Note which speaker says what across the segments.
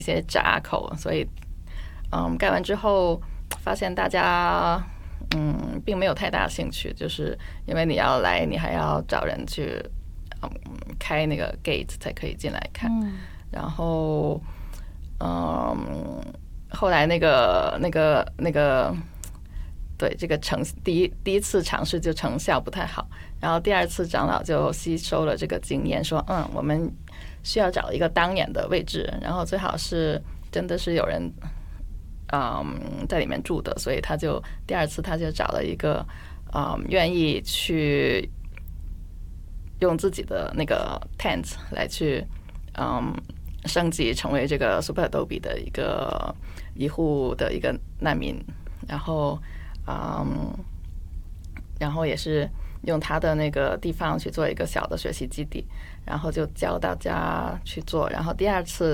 Speaker 1: 些闸口，所以盖完之后发现大家并没有太大兴趣，就是因为你要来，你还要找人去开那个 gate 才可以进来看。然后后来那个对这个第一次尝试就成效不太好，然后第二次长老就吸收了这个经验，说我们需要找一个当眼的位置，然后最好是真的是有人在里面住的，所以第二次他就找了一个愿意去用自己的那个 tent 来去升级成为这个 Super Adobe 的一个一户的一个难民，然后也是用他的那个地方去做一个小的学习基地，然后就教大家去做。然后第二次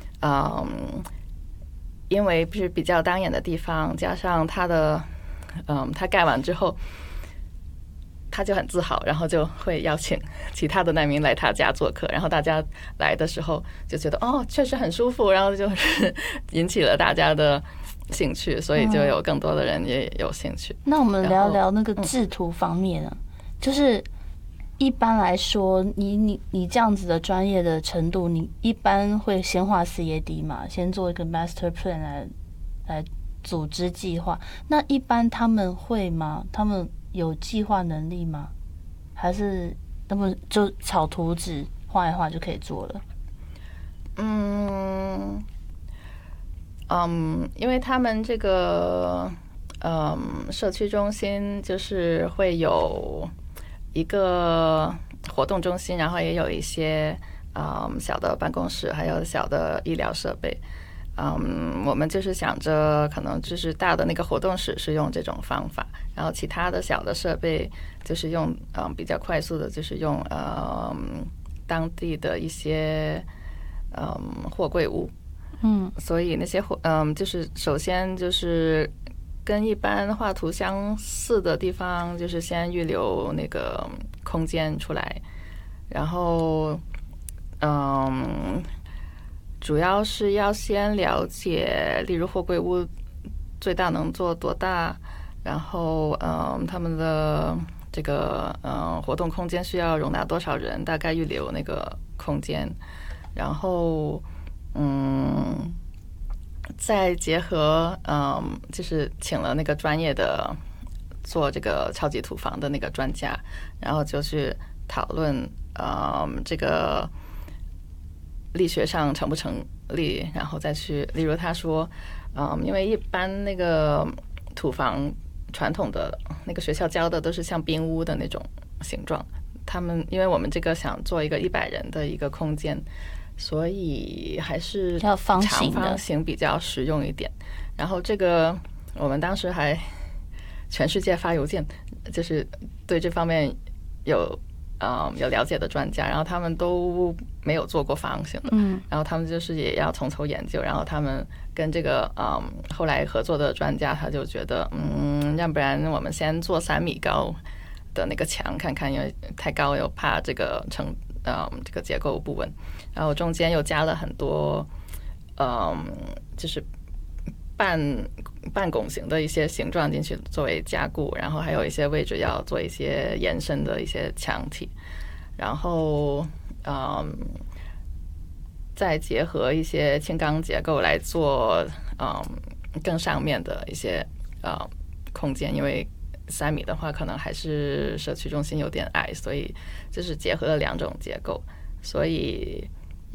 Speaker 1: 因为是比较当眼的地方，加上他盖完之后他就很自豪，然后就会邀请其他的难民来他家做客，然后大家来的时候就觉得确实很舒服，然后就是引起了大家的兴趣，所以就有更多的人也有兴趣。
Speaker 2: 那我们聊聊那个制图方面呢，就是一般来说，你这样子的专业的程度，你一般会先画 CAD 嘛，先做一个 master plan 来组织计划。那一般他们会吗？他们有计划能力吗？还是他们就草图纸画一画就可以做了？
Speaker 1: 因为他们这个社区中心就是会有一个活动中心，然后也有一些小的办公室，还有小的医疗设备。我们就是想着可能就是大的那个活动室是用这种方法，然后其他的小的设备就是用比较快速的，就是用当地的一些货柜屋。所以那些就是首先就是跟一般画图相似的地方，就是先预留那个空间出来，然后主要是要先了解，例如货柜屋最大能做多大，然后他们的这个活动空间需要容纳多少人，大概预留那个空间，然后再结合就是请了那个专业的做这个超级土房的那个专家，然后就去讨论这个力学上成不成立，然后再去，例如他说因为一般那个土房传统的那个学校教的都是像冰屋的那种形状，因为我们这个想做一个100人的一个空间，所以还是长方形比较实用一点。然后这个我们当时还全世界发邮件，就是对这方面有了解的专家，然后他们都没有做过方形的，然后他们就是也要从头研究，然后他们跟这个后来合作的专家，他就觉得要不然我们先做3米高的那个墙看看，因为太高又怕这个这个结构不稳，然后中间又加了很多就是半拱形的一些形状进去作为加固，然后还有一些位置要做一些延伸的一些墙体，然后再结合一些轻钢结构来做更上面的一些空间，因为3米的话可能还是社区中心有点矮，所以就是结合了2种结构，所以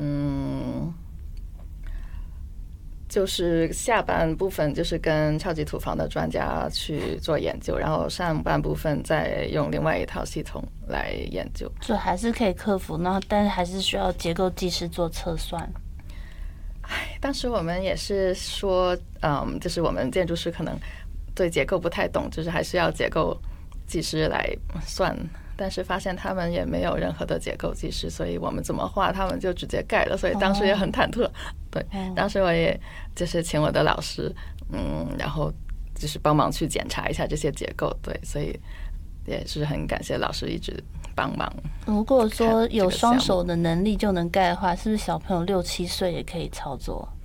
Speaker 1: 就是下半部分就是跟超级土房的专家去做研究，然后上半部分再用另外一套系统来研究，
Speaker 2: 就还是可以克服，但是还是需要结构技师做测算。
Speaker 1: 当时我们也是说就是我们建筑师可能对结构不太懂，就是还是要结构技师来算，但是发现他们也没有任何的结构技师，所以我们怎么画他们就直接盖了，所以当时也很忐忑。对，当时我也就是请我的老师然后就是帮忙去检查一下这些结构，对，所以也是很感谢老师一直帮忙。
Speaker 2: 如果说有双手的能力就能盖的话，是不是小朋友6、7岁也可以操作？